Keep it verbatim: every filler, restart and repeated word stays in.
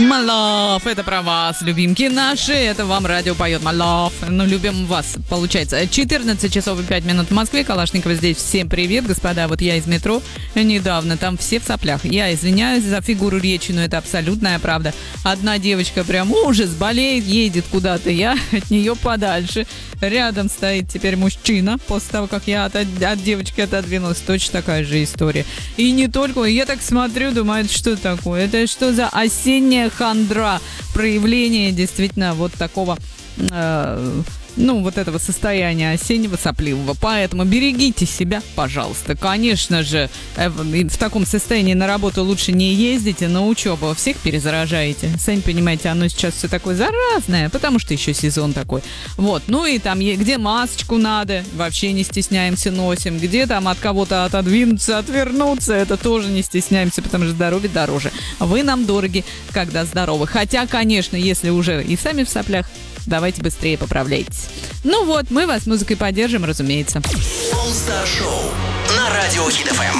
My love, это про вас, любимки наши, это вам радио поет My love, ну любим вас, получается. четырнадцать часов и пять минут в Москве, Калашникова здесь, всем привет, господа, вот я из метро недавно, там все в соплях, я извиняюсь за фигуру речи, но это абсолютная правда. Одна девочка прям ужас, болеет, едет куда-то, я от нее подальше, рядом стоит теперь мужчина, после того, как я от, от девочки отодвинулась, точно такая же история. И не только, я так смотрю, думаю, это что такое, это что за осенняя хандра, проявление действительно вот такого, э, ну, вот этого состояния осеннего сопливого. Поэтому берегите себя, пожалуйста. Конечно же, э, в таком состоянии на работу лучше не ездите, на учебу всех перезаражаете. Сами понимаете, оно сейчас все такое заразное, потому что еще сезон такой. Вот, ну и там, где масочку надо, вообще не стесняемся, носим. Где там от кого-то отодвинуться, отвернуться, это тоже не стесняемся, потому что здоровье дороже. Вы нам дороги, когда здоровы. Хотя, конечно, если уже и сами в соплях, давайте быстрее поправляйтесь. Ну вот, мы вас музыкой поддержим, разумеется. All Star Show на радио Хит эф эм.